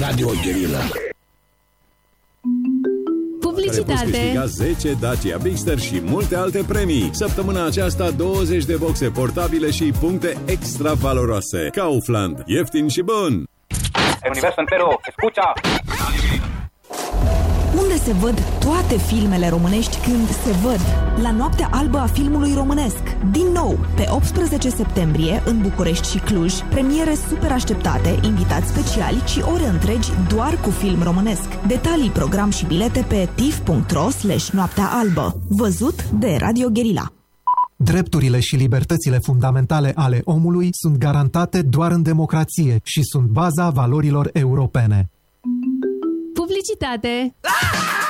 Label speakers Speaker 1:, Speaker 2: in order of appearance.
Speaker 1: Radio Guerilla.
Speaker 2: Publicitate.
Speaker 3: Câștiga 10 Dacia Bigster și multe alte premii. Săptămâna aceasta 20 de boxe portabile și puncte extra valoroase. Kaufland. Ieftin și bun.
Speaker 4: El universo entero, escucha.
Speaker 5: Unde se văd toate filmele românești când se văd? La Noaptea Albă a Filmului Românesc. Din nou, pe 18 septembrie, în București și Cluj, premiere super așteptate, invitați speciali și ore întregi doar cu film românesc. Detalii, program și bilete pe tif.ro/Noaptea Albă. Văzut de Radio Guerilla.
Speaker 6: Drepturile și libertățile fundamentale ale omului sunt garantate doar în democrație și sunt baza valorilor europene.
Speaker 2: Publicitate.